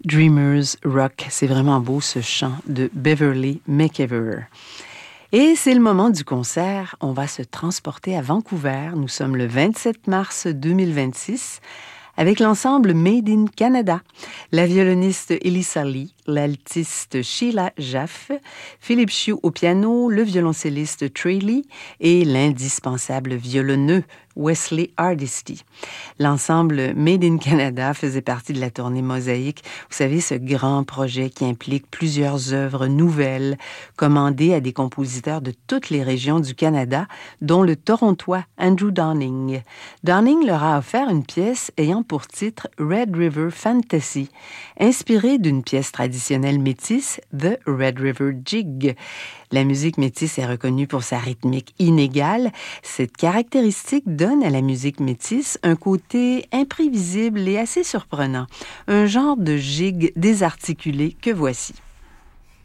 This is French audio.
Dreamers Rock, c'est vraiment beau ce chant de Beverly McEver. Et c'est le moment du concert. On va se transporter à Vancouver. Nous sommes le 27 mars 2026 avec l'ensemble Made in Canada. La violoniste Elissa Lee, l'altiste Sheila Jaffe, Philippe Chiu au piano, le violoncelliste Trey Lee et l'indispensable violonneux Wesley Hardesty. L'ensemble Made in Canada faisait partie de la tournée Mosaïque. Vous savez, ce grand projet qui implique plusieurs œuvres nouvelles commandées à des compositeurs de toutes les régions du Canada, dont le Torontois Andrew Downing. Downing leur a offert une pièce ayant pour titre Red River Fantasy, inspirée d'une pièce traditionnelle métisse, The Red River Jig. La musique métisse est reconnue pour sa rythmique inégale. Cette caractéristique donne à la musique métisse un côté imprévisible et assez surprenant, un genre de gigue désarticulé que voici.